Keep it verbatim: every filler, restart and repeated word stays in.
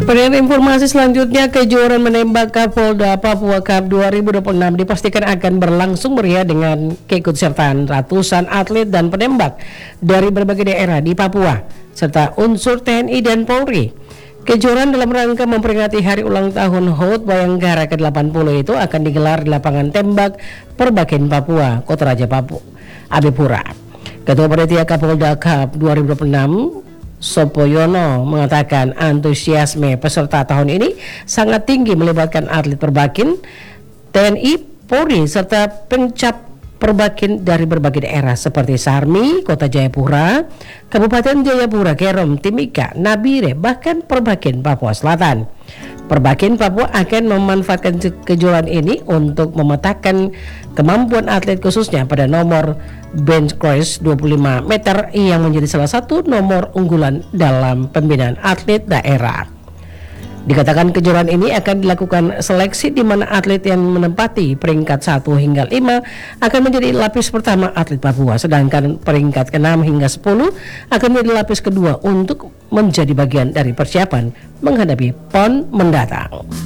Pada informasi selanjutnya, kejuaraan menembak Kapolda Papua Cup dua ribu dua puluh enam dipastikan akan berlangsung meriah dengan keikutsertaan ratusan atlet dan penembak dari berbagai daerah di Papua serta unsur T N I dan Polri. Kejuaraan dalam rangka memperingati hari ulang tahun H U T Bayangkara ke delapan puluh itu akan digelar di lapangan tembak Perbakin Papua, Kota Raja Papua, Abipura. Ketua Panitia Kapolda Cup dua ribu dua puluh enam Sopoyono mengatakan antusiasme peserta tahun ini sangat tinggi melibatkan atlet Perbakin, T N I, Polri serta pencap Perbakin dari berbagai daerah seperti Sarmi, Kota Jayapura, Kabupaten Jayapura, Kerom, Timika, Nabire, bahkan Perbakin Papua Selatan. Perbakin Papua akan memanfaatkan kejuaraan ini untuk memetakan kemampuan atlet khususnya pada nomor bench press dua puluh lima meter yang menjadi salah satu nomor unggulan dalam pembinaan atlet daerah. Dikatakan kejuaraan ini akan dilakukan seleksi di mana atlet yang menempati peringkat satu hingga lima akan menjadi lapis pertama atlet Papua, sedangkan peringkat keenam hingga sepuluh akan menjadi lapis kedua untuk menjadi bagian dari persiapan menghadapi P O N mendatang.